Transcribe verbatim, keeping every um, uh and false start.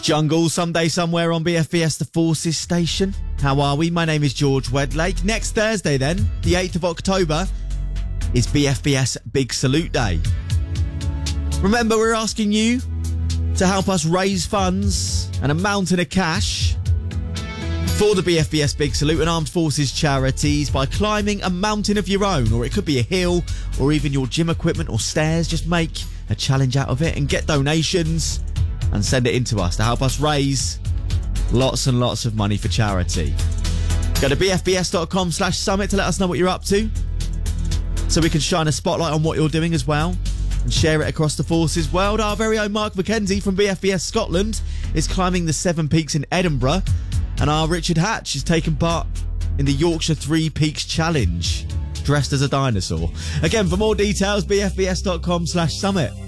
Jungle, someday somewhere on B F B S The Forces station. How are we? My name is George Wedlake. Next Thursday then, the eighth of October, is B F B S Big Salute Day. Remember, we're asking you to help us raise funds and a mountain of cash for the B F B S Big Salute and Armed Forces charities by climbing a mountain of your own, or it could be a hill or even your gym equipment or stairs. Just make a challenge out of it and get donations and send it in to us to help us raise lots and lots of money for charity. Go to bfbs.com slash summit to let us know what you're up to, so we can shine a spotlight on what you're doing as well and share it across the Forces world. Our very own Mark McKenzie from B F B S Scotland is climbing the Seven Peaks in Edinburgh, and our Richard Hatch is taking part in the Yorkshire Three Peaks Challenge, dressed as a dinosaur. Again, for more details, bfbs.com slash summit.